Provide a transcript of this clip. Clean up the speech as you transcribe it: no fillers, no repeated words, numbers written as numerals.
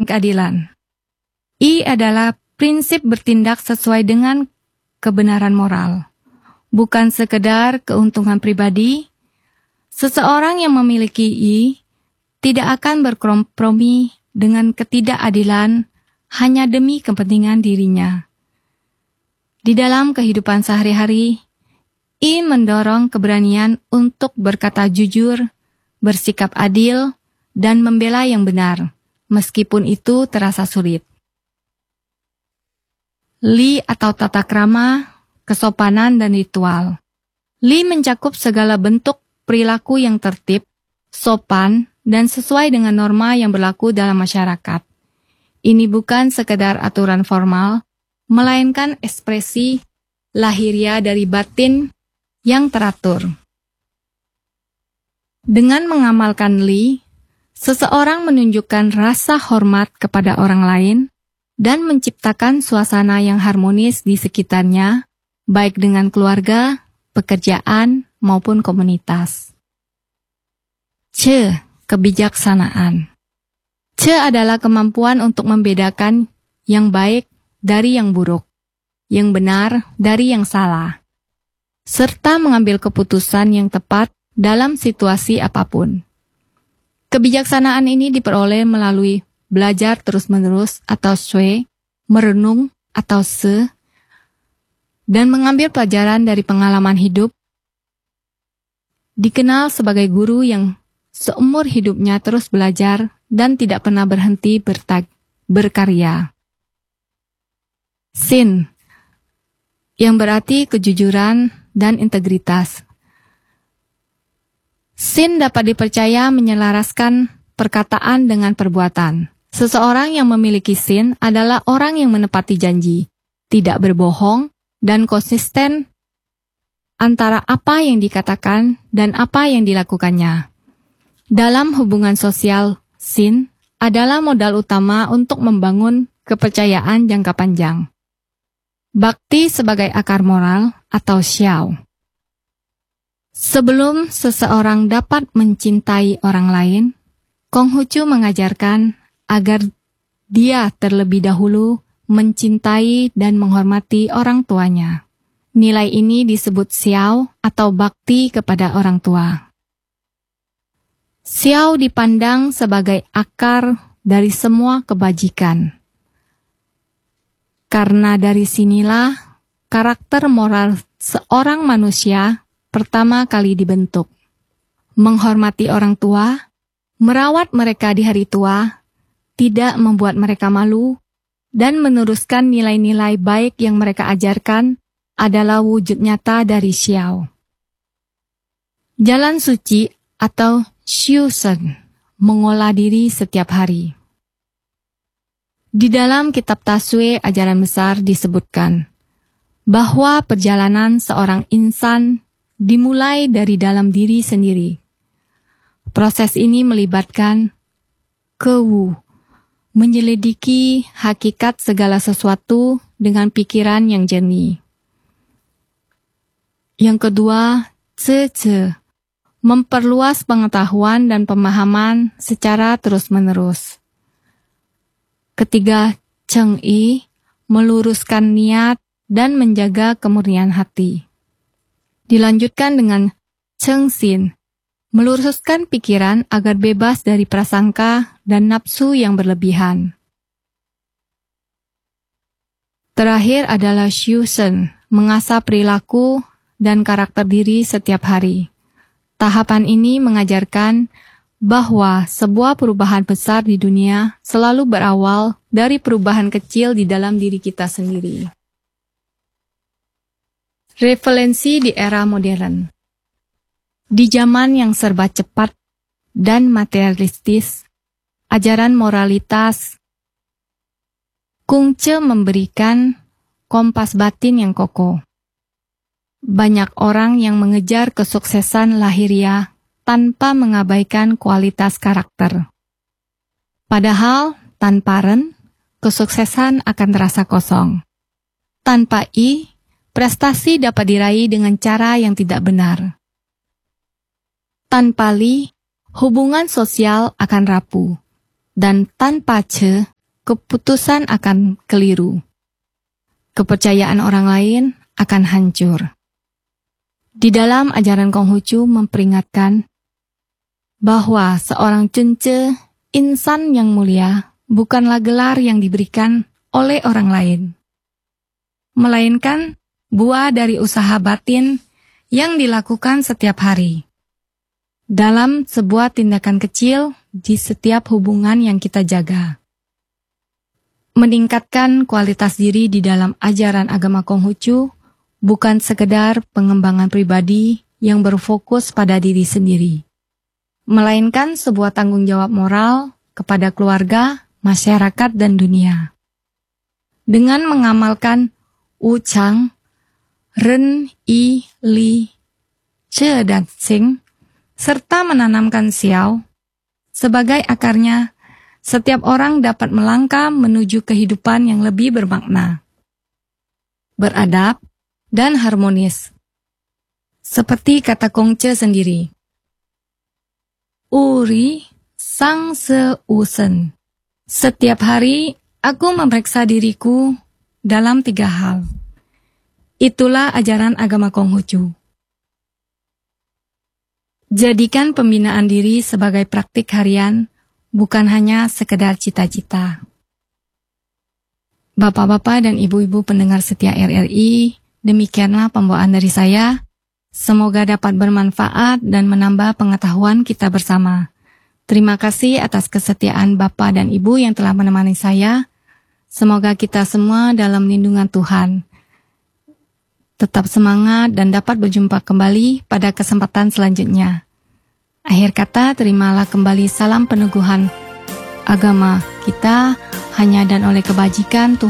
keadilan. I adalah prinsip bertindak sesuai dengan kebenaran moral, bukan sekedar keuntungan pribadi. Seseorang yang memiliki I tidak akan berkompromi dengan ketidakadilan hanya demi kepentingan dirinya. Di dalam kehidupan sehari-hari, I mendorong keberanian untuk berkata jujur, bersikap adil, dan membela yang benar, meskipun itu terasa sulit. Li atau tata krama, kesopanan, dan ritual. Li mencakup segala bentuk perilaku yang tertib, sopan, dan sesuai dengan norma yang berlaku dalam masyarakat. Ini bukan sekedar aturan formal, melainkan ekspresi lahiriah dari batin yang teratur. Dengan mengamalkan Li, seseorang menunjukkan rasa hormat kepada orang lain dan menciptakan suasana yang harmonis di sekitarnya, baik dengan keluarga, pekerjaan, maupun komunitas. C. Kebijaksanaan. C adalah kemampuan untuk membedakan yang baik dari yang buruk, yang benar dari yang salah, serta mengambil keputusan yang tepat dalam situasi apapun. Kebijaksanaan ini diperoleh melalui belajar terus-menerus atau swe, merenung atau se, dan mengambil pelajaran dari pengalaman hidup. Dikenal sebagai guru yang seumur hidupnya terus belajar dan tidak pernah berhenti berkarya. Sin, yang berarti kejujuran dan integritas. Sin dapat dipercaya menyelaraskan perkataan dengan perbuatan. Seseorang yang memiliki sin adalah orang yang menepati janji, tidak berbohong, dan konsisten antara apa yang dikatakan dan apa yang dilakukannya. Dalam hubungan sosial, sin adalah modal utama untuk membangun kepercayaan jangka panjang. Bakti sebagai akar moral atau xiao. Sebelum seseorang dapat mencintai orang lain, Konghucu mengajarkan agar dia terlebih dahulu mencintai dan menghormati orang tuanya. Nilai ini disebut xiao atau bakti kepada orang tua. Xiao dipandang sebagai akar dari semua kebajikan. Karena dari sinilah karakter moral seorang manusia pertama kali dibentuk. Menghormati orang tua, merawat mereka di hari tua, tidak membuat mereka malu, dan meneruskan nilai-nilai baik yang mereka ajarkan adalah wujud nyata dari xiao. Jalan suci atau xiushen, mengolah diri setiap hari. Di dalam kitab Taswe ajaran besar disebutkan bahwa perjalanan seorang insan dimulai dari dalam diri sendiri. Proses ini melibatkan kewu, menyelidiki hakikat segala sesuatu dengan pikiran yang jernih. Yang kedua, ce, memperluas pengetahuan dan pemahaman secara terus-menerus. Ketiga, cheng-i, meluruskan niat dan menjaga kemurnian hati. Dilanjutkan dengan cheng-sin, meluruskan pikiran agar bebas dari prasangka dan nafsu yang berlebihan. Terakhir adalah xiushen, mengasah perilaku dan karakter diri setiap hari. Tahapan ini mengajarkan bahwa sebuah perubahan besar di dunia selalu berawal dari perubahan kecil di dalam diri kita sendiri. Referensi di era modern. Di zaman yang serba cepat dan materialistis, ajaran moralitas Kungce memberikan kompas batin yang kokoh. Banyak orang yang mengejar kesuksesan lahiriah tanpa mengabaikan kualitas karakter. Padahal, tanpa ren, kesuksesan akan terasa kosong. Tanpa i, prestasi dapat diraih dengan cara yang tidak benar. Tanpa li, hubungan sosial akan rapuh. Dan tanpa ce, keputusan akan keliru. Kepercayaan orang lain akan hancur. Di dalam ajaran Konghucu memperingatkan bahwa seorang cunce, insan yang mulia, bukanlah gelar yang diberikan oleh orang lain, melainkan buah dari usaha batin yang dilakukan setiap hari. Dalam sebuah tindakan kecil di setiap hubungan yang kita jaga. Meningkatkan kualitas diri di dalam ajaran agama Konghucu bukan sekedar pengembangan pribadi yang berfokus pada diri sendiri, melainkan sebuah tanggung jawab moral kepada keluarga, masyarakat, dan dunia. Dengan mengamalkan Wu Chang, Ren, I, Li, Ce, dan Xing, serta menanamkan Xiao sebagai akarnya, setiap orang dapat melangkah menuju kehidupan yang lebih bermakna, beradab, dan harmonis. Seperti kata Kongce sendiri, Uri Sang Se Usen. Setiap hari aku memeriksa diriku dalam 3 hal. Itulah ajaran agama Konghucu. Jadikan pembinaan diri sebagai praktik harian, bukan hanya sekedar cita-cita. Bapak-bapak dan ibu-ibu pendengar setia RRI, demikianlah pembawaan dari saya. Semoga dapat bermanfaat dan menambah pengetahuan kita bersama. Terima kasih atas kesetiaan Bapak dan Ibu yang telah menemani saya. Semoga kita semua dalam lindungan Tuhan. Tetap semangat dan dapat berjumpa kembali pada kesempatan selanjutnya. Akhir kata, terimalah kembali salam peneguhan agama kita hanya dan oleh kebajikan Tuhan.